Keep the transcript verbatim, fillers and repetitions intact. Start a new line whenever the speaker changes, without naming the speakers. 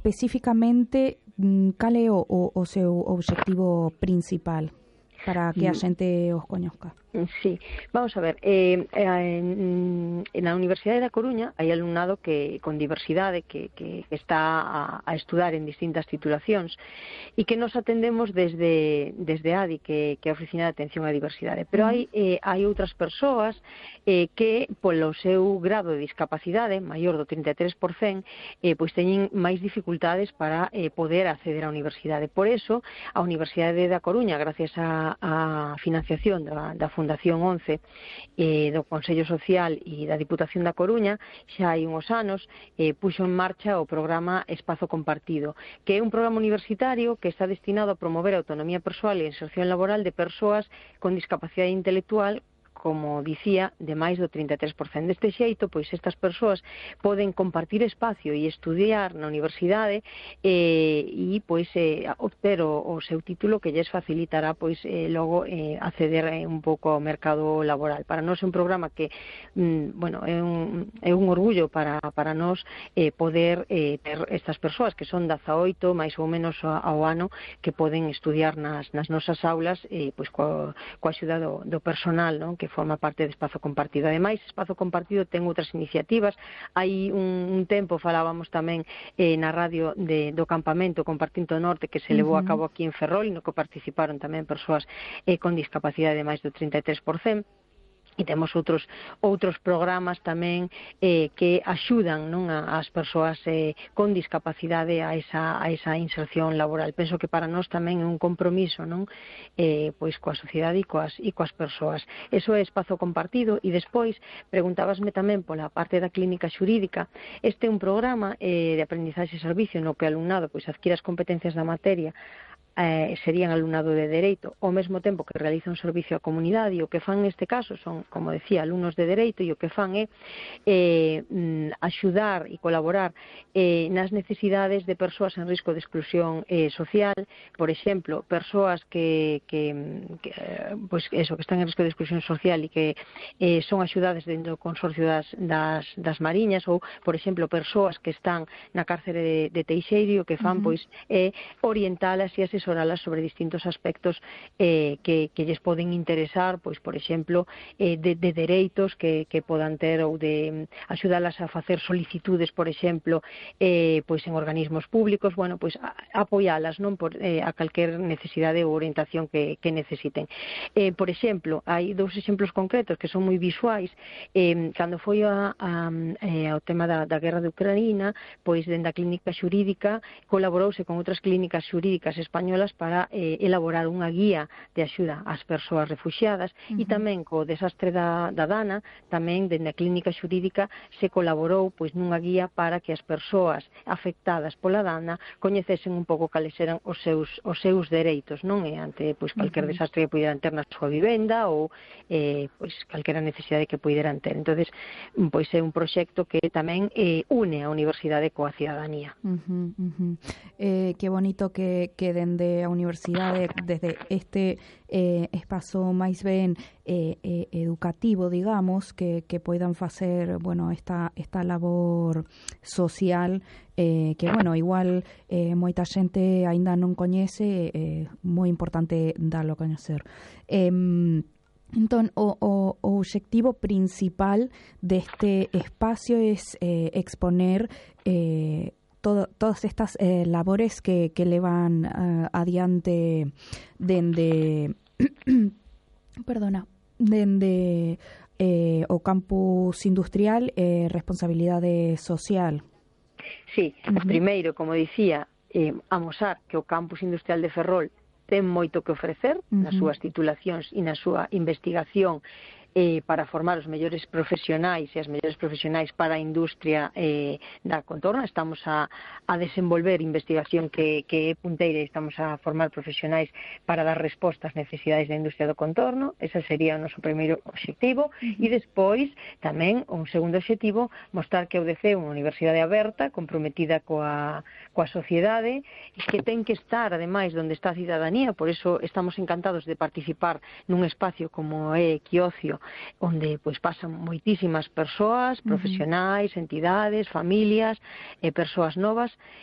especificamente, cal é o, o, o seu obxectivo principal para que a xente os coñezca?
Sí, vamos a ver, eh, en, en a Universidade da Coruña hai alumnado que con diversidade que, que está a, a estudar en distintas titulacións e que nos atendemos desde desde A D I, que, que é a Oficina de Atención á Diversidade, pero hai, eh, hai outras persoas eh, que polo seu grado de discapacidade maior do trinta e tres por cento eh, pois teñen máis dificultades para eh, poder acceder á universidade. Por eso, a Universidade da Coruña, gracias á financiación da, da Fundación once eh, do Consello Social e da Diputación da Coruña, xa hai uns anos eh, puxo en marcha o programa Espazo Compartido, que é un programa universitario que está destinado a promover a autonomía persoal e a inserción laboral de persoas con discapacidade intelectual, como dicía, de máis do trinta e tres por cento. Deste xeito, pois estas persoas poden compartir espacio e estudiar na universidade eh, e pois eh, obter o, o seu título que lles facilitará pois eh, logo eh, acceder eh, un pouco ao mercado laboral. Para nós é un programa que mm, bueno, é un, é un orgullo para, para nós eh, poder eh, ter estas persoas que son dezaoito máis ou menos ao ano que poden estudiar nas, nas nosas aulas eh, pois coa, coa axuda do, do personal, non? Que forma parte de Espazo Compartido. Ademais, Espazo Compartido ten outras iniciativas. Hai un, un tempo falábamos tamén eh, na radio de, do campamento Compartindo Norte que se levou uh -huh. a cabo aquí en Ferrol, no que participaron tamén persoas eh, con discapacidade de máis do trinta e tres por cento. E temos outros outros programas tamén eh, que axudan, non, a, as persoas eh, con discapacidade a esa, a esa inserción laboral. Penso que para nós tamén é un compromiso, non, eh, pois coa sociedade e coas, e coas persoas. Eso é Espazo Compartido. E despois preguntábasme tamén pola parte da clínica xurídica. Este é un programa eh, de aprendizaxe e servicio no que o alumnado pois adquire as competencias da materia. Eh, serían alumnado de Dereito, ao mesmo tempo que realiza un servicio á comunidade, e o que fan neste caso son, como decía, alumnos de Dereito, e o que fan é eh, axudar e colaborar eh, nas necesidades de persoas en risco de exclusión eh, social, por exemplo, persoas que, que, que, pues eso, que están en risco de exclusión social e que eh, son axudadas dentro do consorcio das, das, das Mariñas, ou, por exemplo, persoas que están na cárcere de, de Teixeiro, que fan, uh -huh. pois, eh, orientalas e asesoralas sobre distintos aspectos eh, que, que lles poden interesar, pois, por exemplo, eh, de, de dereitos que, que podan ter, ou de axudalas a facer solicitudes, por exemplo, eh, pois en organismos públicos, bueno, pois a, apoialas, non, por eh, a calquer necesidade ou orientación que, que necesiten. Eh, por exemplo, hai dous exemplos concretos que son moi visuais. Eh, cando foi a, a, a, ao tema da, da guerra de Ucrania, pois dende a clínica xurídica colaborouse con outras clínicas xurídicas españolas para eh, elaborar unha guía de axuda ás persoas refuxiadas. Uh -huh. E tamén co desastre da, da Dana, tamén dende a clínica xurídica se colaborou pois nunha guía para que as persoas afectadas pola Dana coñecesen un pouco cales eran os seus, os seus dereitos, non, e ante pois calquer uh -huh. desastre que puideran ter na súa vivenda ou eh, pois calquera necesidade que puideran ter. Entonces, pois é un proxecto que tamén eh, une a universidade coa cidadanía.
Uh -huh, uh -huh. Eh, que bonito que, que dende a universidade, desde este eh, espazo máis ben eh, eh, educativo, digamos, que, que poidan facer, bueno, esta, esta labor social eh, que, bueno, igual eh, moita xente aínda non coñece, eh, moi importante darlo a coñecer. Eh, Entón, o, o, o obxectivo principal deste espacio es eh, exponer eh, Todo, todas estas eh, labores que, que levan uh, adiante dende perdona dende eh, o campus industrial e eh, responsabilidade social.
Sí, uh -huh. Primeiro, como dicía, eh, amosar que o campus industrial de Ferrol ten moito que ofrecer uh -huh. nas súas titulacións e na súa investigación Eh, para formar os mellores profesionais e as mellores profesionais para a industria eh, da contorna. Estamos a, a desenvolver investigación que, que é punteira e estamos a formar profesionais para dar resposta ás necesidades da industria do contorno. Ese sería o noso primeiro obxectivo. Uh-huh. E despois, tamén, un segundo obxectivo, mostrar que a U D C é unha universidade aberta, comprometida coa, coa sociedade, e que ten que estar, ademais, onde está a cidadanía. Por eso estamos encantados de participar nun espacio como é Quiocio, onde pois pasan moitísimas persoas, profesionais, entidades, familias e persoas novas,